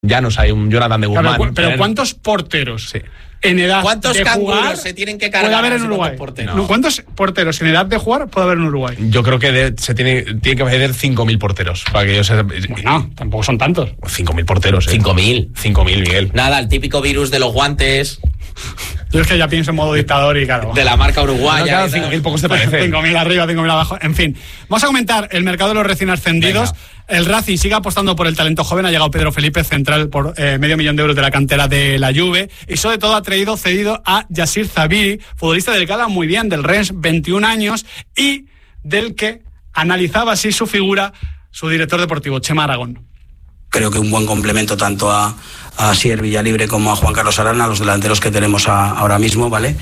Llanos, hay un Jonathan de Guzmán. Claro, pero ¿cuántos porteros en edad ¿cuántos de jugar se tienen que cargar puede haber en Uruguay? ¿Cuántos porteros en edad de jugar puede haber en Uruguay? Yo creo que tiene que haber 5.000 porteros. Para que Bueno, tampoco son tantos. 5.000 porteros. 5.000, Miguel. Nada, el típico virus de los guantes. Yo es que ya pienso en modo dictador y claro. De la marca uruguaya. No, claro, 5.000 pocos te parece. 5.000 arriba, 5.000 abajo. En fin, vamos a comentar el mercado de los recién ascendidos. Venga. El Racing sigue apostando por el talento joven. Ha llegado Pedro Felipe, central, por $500,000 de la cantera de la Juve. Y sobre todo ha cedido a Yassir Zabiri, futbolista del Gala muy bien, del Rennes, 21 años, y del que analizaba así su figura su director deportivo, Chema Aragón. Creo que un buen complemento tanto a Asier Villalibre como a Juan Carlos Arana, los delanteros que tenemos ahora mismo, ¿vale?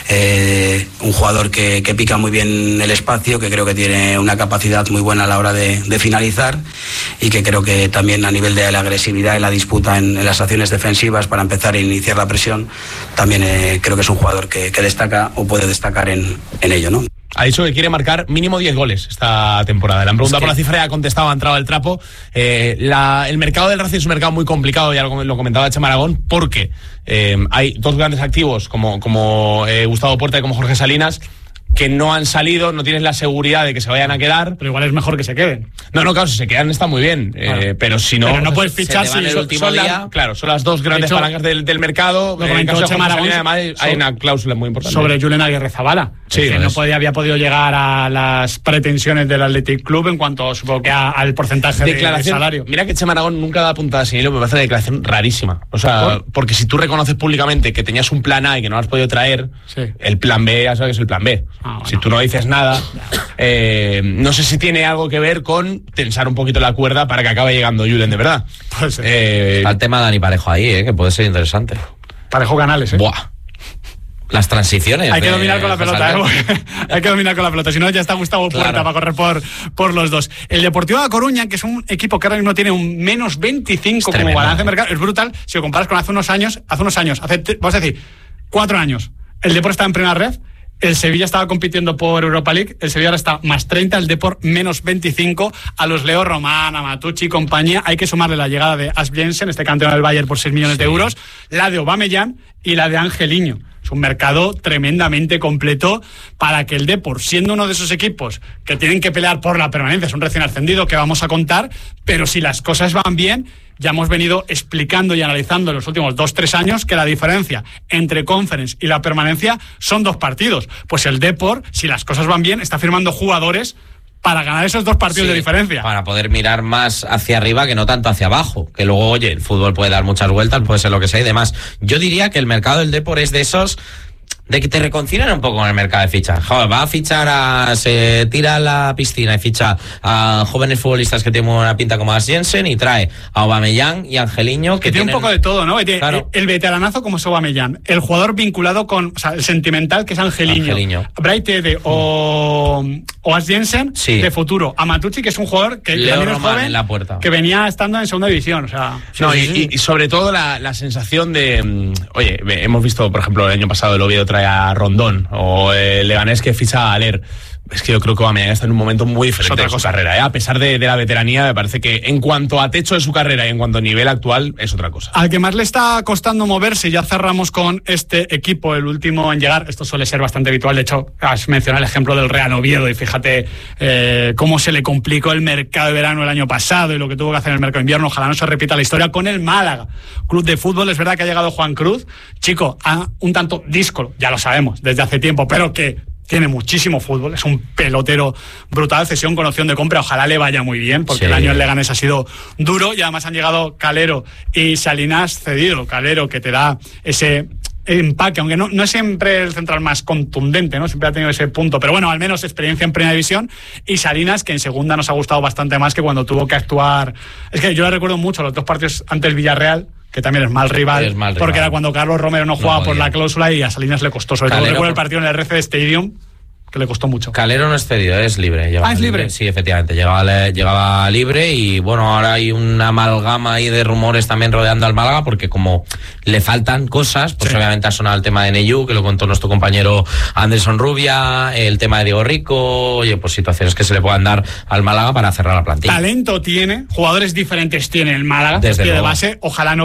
Un jugador que pica muy bien el espacio, que creo que tiene una capacidad muy buena a la hora de finalizar y que creo que también a nivel de la agresividad en la disputa en las acciones defensivas para empezar a iniciar la presión, también creo que es un jugador que destaca o puede destacar en ello, ¿no? Ha dicho que quiere marcar mínimo 10 goles esta temporada. Le han preguntado por la cifra y ha contestado, ha entrado al trapo. El mercado del Racing es un mercado muy complicado, ya lo comentaba Chema Aragón, porque hay dos grandes activos como Gustavo Puerta y como Jorge Salinas, que no han salido, no tienes la seguridad de que se vayan a quedar. Pero igual es mejor que se queden. No, claro, si se quedan está muy bien. Claro. Pero si no... Pero no puedes fichar si el último día. Claro, son las dos grandes palancas del mercado. Lo comentó Chema Aragón. Además, hay una cláusula muy importante. Sobre Julen Aguirrezabala. Sí, que no había podido llegar a las pretensiones del Athletic Club en cuanto, supongo que al porcentaje de salario. Mira que Chema Aragón nunca da puntada sin hilo, me parece una declaración rarísima. O sea, porque si tú reconoces públicamente que tenías un plan A y que no lo has podido traer, el plan B ya sabes que es el plan B. Bueno. Si tú no dices nada, no sé si tiene algo que ver con tensar un poquito la cuerda para que acabe llegando Julen, de verdad. Pues al tema de Dani Parejo ahí, que puede ser interesante. Parejo Canales, Buah. Las transiciones. Hay que dominar con la pelota, Hay que dominar con la pelota. Si no, ya está Gustavo Puerta para correr por los dos. El Deportivo de A Coruña, que es un equipo que ahora mismo tiene un menos 25 como balance de mercado, es brutal. Si lo comparas con hace unos años, vamos a decir, 4 años, el Depor estaba en primera red, el Sevilla estaba compitiendo por Europa League, el Sevilla ahora está más 30, el Depor menos 25, a los Leo Román, a Matucci y compañía, hay que sumarle la llegada de Asbjensen, este campeón del Bayern por 6 millones de euros, la de Aubameyang y la de Angeliño. Es un mercado tremendamente completo para que el Depor, siendo uno de esos equipos que tienen que pelear por la permanencia, es un recién ascendido que vamos a contar, pero si las cosas van bien, ya hemos venido explicando y analizando en los últimos 2-3 años que la diferencia entre Conference y la permanencia son 2 partidos. Pues el Depor, si las cosas van bien, está firmando jugadores para ganar esos 2 partidos de diferencia. Para poder mirar más hacia arriba que no tanto hacia abajo. Que luego, oye, el fútbol puede dar muchas vueltas, puede ser lo que sea y demás. Yo diría que el mercado del Depor es de esos de que te reconcilian un poco con el mercado de fichas. Joder, va a fichar se tira a la piscina y ficha a jóvenes futbolistas que tienen una pinta como Asbjensen y trae a Aubameyang y Angeliño que tiene un poco de todo, ¿no? Claro. El veteranazo como es Aubameyang, el jugador vinculado con, o sea, el sentimental que es Angeliño. Braithwaite o Asbjensen de futuro. A Matucci, que es un jugador que también es joven, en la puerta, que venía estando en segunda división, o sea. Y sobre todo la sensación de, oye, hemos visto, por ejemplo, el año pasado el Oviedo trae a Rondón o el Leganés que ficha a Aller. Es que yo creo que Aubameyang está en un momento muy diferente de su carrera, A pesar de la veteranía, me parece que en cuanto a techo de su carrera y en cuanto a nivel actual, es otra cosa. Al que más le está costando moverse, ya cerramos con este equipo, el último en llegar, esto suele ser bastante habitual, de hecho, has mencionado el ejemplo del Real Oviedo y fíjate cómo se le complicó el mercado de verano el año pasado y lo que tuvo que hacer en el mercado de invierno, ojalá no se repita la historia con el Málaga. Club de fútbol, es verdad que ha llegado Juan Cruz, chico, un tanto díscolo, ya lo sabemos, desde hace tiempo, pero que tiene muchísimo fútbol, es un pelotero brutal, cesión con opción de compra, ojalá le vaya muy bien, porque el año en Leganés ha sido duro y además han llegado Calero y Salinas cedido. Calero que te da ese empaque, aunque no es siempre el central más contundente, ¿no? Siempre ha tenido ese punto, pero bueno, al menos experiencia en primera división, y Salinas, que en segunda nos ha gustado bastante más que cuando tuvo que actuar. Es que yo le recuerdo mucho los 2 partidos ante el Villarreal, que también es mal rival, porque era cuando Carlos Romero no jugaba por la cláusula y a Salinas le costó, sobre todo recuerdo el partido en el RC Stadium, que le costó mucho. Calero no es cedido, es libre. ¿Es libre? Sí, efectivamente, llegaba libre y bueno, ahora hay una amalgama ahí de rumores también rodeando al Málaga porque como le faltan cosas, pues obviamente ha sonado el tema de Neyú, que lo contó nuestro compañero Anderson Rubia, el tema de Diego Rico, oye, pues situaciones que se le puedan dar al Málaga para cerrar la plantilla. Talento tiene, jugadores diferentes tiene el Málaga, desde pie de luego. base, ojalá no